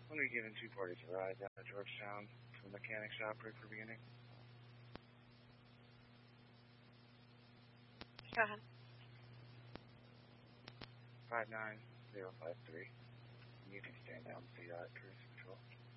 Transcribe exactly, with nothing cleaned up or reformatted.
When are we giving two parties a ride down to Georgetown from the mechanic shop right for beginning? Go ahead. five nine zero five three. You can stand down and see that cruise control.